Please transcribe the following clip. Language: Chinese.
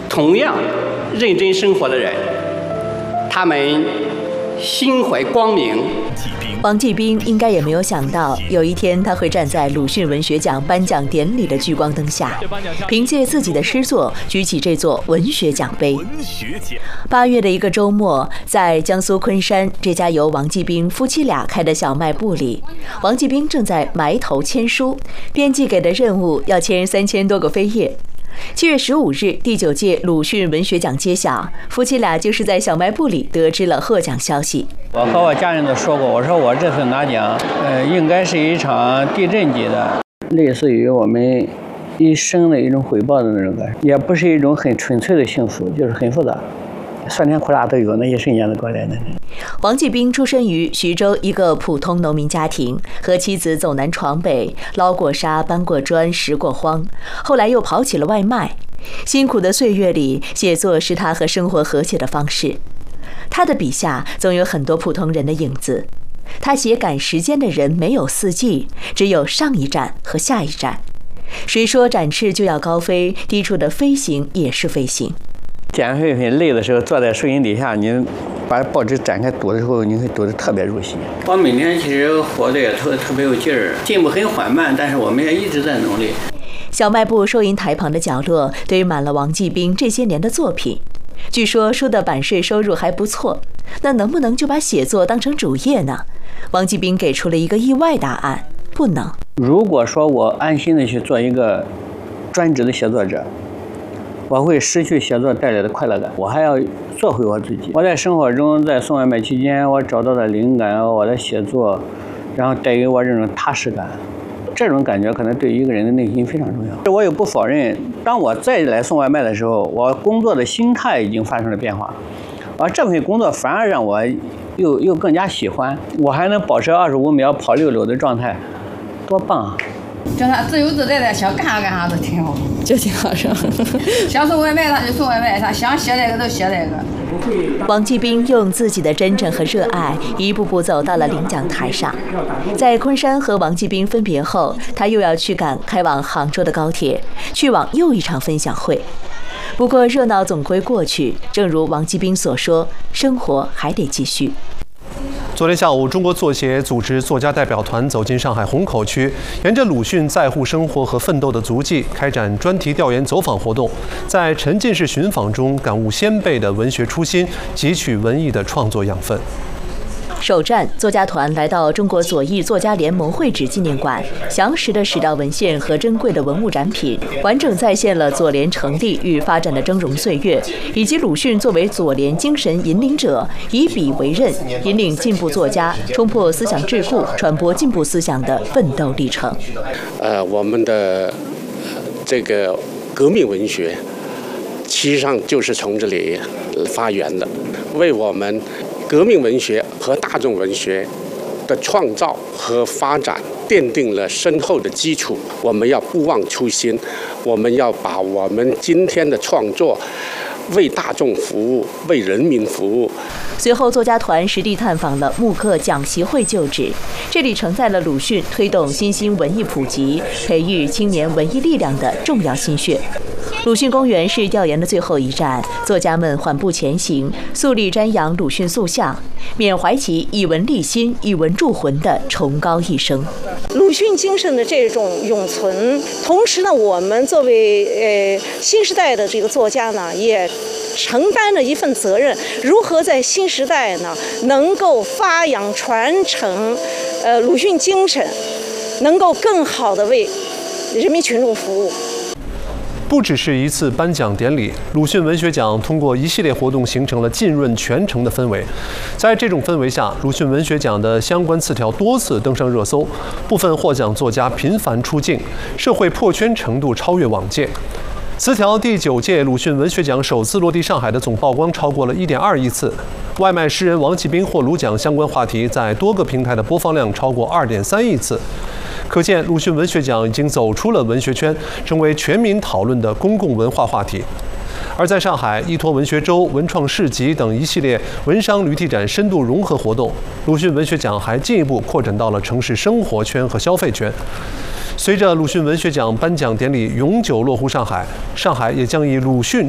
同样认真生活的人，他们心怀光明。 王继兵应该也没有想到，有一天他会站在鲁迅文学奖颁奖典礼的聚光灯下，凭借自己的诗作举起这座文学奖杯。8月的一个周末，在江苏昆山这家由王继兵夫妻俩开的小卖部里，王继兵正在埋头签书，编辑给的任务要签3000多个扉页。7月15日，第9届鲁迅文学奖揭晓，夫妻俩就是在小卖部里得知了获奖消息。 我和我家人都说过，我说我这次拿奖，应该是一场地震级的，类似于我们一生的一种回报的那种感觉，也不是一种很纯粹的幸福，就是很复杂，酸甜苦辣都有，那一瞬间的过来的。 王继兵出生于徐州一个普通农民家庭，和妻子走南闯北，捞过沙，搬过砖，拾过荒，后来又跑起了外卖。辛苦的岁月里，写作是他和生活和谐的方式。他的笔下总有很多普通人的影子。他写赶时间的人没有四季，只有上一站和下一站。谁说展翅就要高飞，低处的飞行也是飞行。 减肥很累的时候，坐在树荫底下，你把报纸展开读的时候，你会读得特别入戏。我每天其实活得也特别有劲儿，进步很缓慢，但是我们也一直在努力。 小卖部收银台旁的角落堆满了王继兵这些年的作品。据说书的版税收入还不错，那能不能就把写作当成主业呢？王继兵给出了一个意外答案：不能。 如果说我安心的去做一个专职的写作者，我会失去写作带来的快乐感，我还要做回我自己。我在生活中，在送外卖期间，我找到的灵感，我的写作，然后带给我这种踏实感，这种感觉可能对一个人的内心非常重要。我也不否认，当我再来送外卖的时候，我工作的心态已经发生了变化，而这份工作反而让我又更加喜欢，我还能保持25秒跑6溜的状态，多棒啊！ 叫他自由自在的，想干啥干啥都挺好， 就挺好是吧？ 想送外卖他就送外卖，他想写那个都写那个。 王继兵用自己的真诚和热爱，一步步走到了领奖台上。在昆山和王继兵分别后，他又要去赶开往杭州的高铁，去往又一场分享会。不过热闹总归过去，正如王继兵所说，生活还得继续。 昨天下午，中国作协组织作家代表团走进上海虹口区，沿着鲁迅在乎生活和奋斗的足迹，开展专题调研走访活动，在沉浸式寻访中感悟先辈的文学初心，汲取文艺的创作养分。 首站，作家团来到中国左翼作家联盟会址纪念馆，详实的史料文献和珍贵的文物展品，完整再现了左联成立与发展的峥嵘岁月，以及鲁迅作为左联精神引领者，以笔为刃，引领进步作家冲破思想桎梏，传播进步思想的奋斗历程。 我们的这个革命文学，其实上就是从这里发源的，为我们革命文学和大众文学的创造和发展奠定了深厚的基础。我们要不忘初心，我们要把我们今天的创作为大众服务，为人民服务。 随后，作家团实地探访了慕课讲习会旧址，这里承载了鲁迅推动新兴文艺普及、培育青年文艺力量的重要心血。鲁迅公园是调研的最后一站，作家们缓步前行，肃立瞻仰鲁迅塑像，缅怀其以文立心、以文铸魂的崇高一生。 鲁迅精神的这种永存，同时呢，我们作为新时代的这个作家呢，也承担着一份责任，如何在新时代呢，能够发扬传承鲁迅精神，能够更好的为人民群众服务。 不只是一次颁奖典礼，鲁迅文学奖通过一系列活动形成了浸润全城的氛围。在这种氛围下，鲁迅文学奖的相关词条多次登上热搜，部分获奖作家频繁出镜，社会破圈程度超越往届。词条第9届鲁迅文学奖首次落地上海的总曝光超过了1.2亿次，外卖诗人王继兵获鲁奖相关话题在多个平台的播放量超过2.3亿次。可见，鲁迅文学奖已经走出了文学圈，成为全民讨论的公共文化话题。而在上海，依托文学周、文创市集等一系列文商旅体展深度融合活动，鲁迅文学奖还进一步扩展到了城市生活圈和消费圈。随着鲁迅文学奖颁奖典礼永久落户上海，上海也将以鲁迅